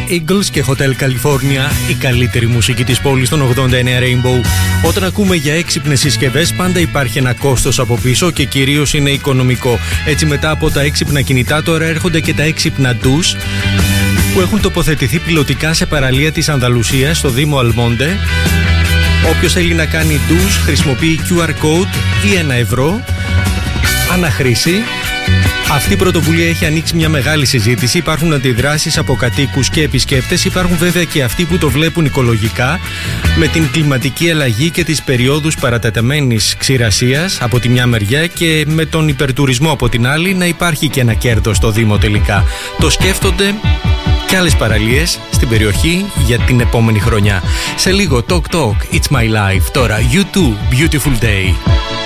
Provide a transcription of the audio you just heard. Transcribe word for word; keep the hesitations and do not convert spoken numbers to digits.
Eagles και Hotel California, η καλύτερη μουσική της πόλης των ογδόντα εννέα Rainbow. Όταν ακούμε για έξυπνες συσκευές, πάντα υπάρχει ένα κόστος από πίσω και κυρίως είναι οικονομικό. Έτσι, μετά από τα έξυπνα κινητά, τώρα έρχονται και τα έξυπνα ντους που έχουν τοποθετηθεί πιλωτικά σε παραλία της Ανδαλουσίας, στο Δήμο Αλμόντε. Όποιος θέλει να κάνει ντους χρησιμοποιεί κιου αρ code ή ένα ευρώ αναχρήση. Αυτή η πρωτοβουλία έχει ανοίξει μια μεγάλη συζήτηση. Υπάρχουν αντιδράσεις από κατοίκους και επισκέπτες. Υπάρχουν βέβαια και αυτοί που το βλέπουν οικολογικά, με την κλιματική αλλαγή και τις περιόδους παρατεταμένης ξηρασίας από τη μια μεριά και με τον υπερτουρισμό από την άλλη, να υπάρχει και ένα κέρδος στο Δήμο τελικά. Το σκέφτονται και άλλες παραλίες στην περιοχή για την επόμενη χρονιά. Σε λίγο Talk Talk, It's My Life. Τώρα U two, Beautiful Day.